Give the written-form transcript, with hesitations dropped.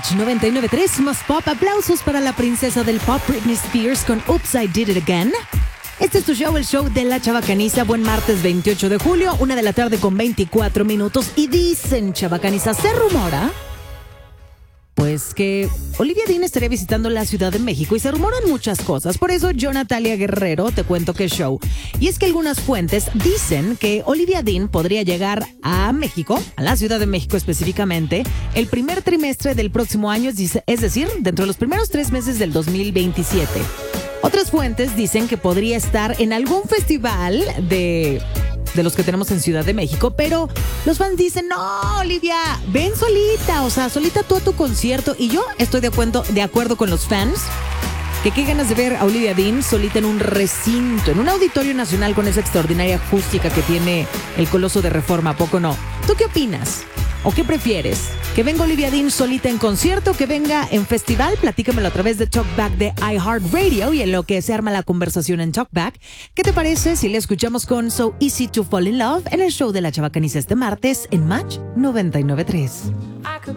Match 99.3 más pop. Aplausos para la princesa del pop, Britney Spears, con Oops, I Did It Again. Este es tu show, el show de la Chabacaniza. Buen martes 28 de julio, 1 de la tarde con 24 minutos. Y dicen, Chabacaniza, se rumora pues que Olivia Dean estaría visitando la Ciudad de México y se rumoran muchas cosas. Por eso yo, Natalia Guerrero, te cuento qué show. Y es que algunas fuentes dicen que Olivia Dean podría llegar a México, a la Ciudad de México específicamente, el primer trimestre del próximo año, es decir, dentro de los primeros 3 meses del 2027. Otras fuentes dicen que podría estar en algún festival de los que tenemos en Ciudad de México, pero los fans dicen, no, Olivia, ven solita, o sea, solita tú a tu concierto. Y yo estoy de acuerdo con los fans, que qué ganas de ver a Olivia Dean solita en un recinto, en un auditorio nacional con esa extraordinaria acústica que tiene el Coloso de Reforma, ¿a poco no? ¿Tú qué opinas? ¿O qué prefieres? ¿Que venga Olivia Dean solita en concierto? ¿Que venga en festival? Platícamelo a través de Talkback de iHeartRadio y en lo que se arma la conversación en Talkback. ¿Qué te parece si le escuchamos con So Easy to Fall in Love en el show de la Chabacaniza este martes en Match 99.3?